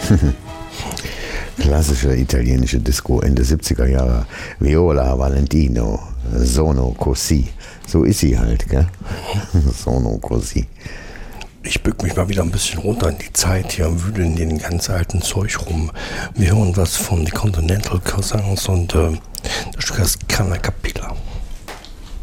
Klassische italienische Disco Ende 70er Jahre. Viola Valentino, Sono Così. So ist sie halt, gell? Sono Così. Ich bück mich mal wieder ein bisschen runter in die Zeit hier und wühle in den ganz alten Zeug rum. Wir hören was von The Continental Cousins und das Stück heißt Canna Capilla.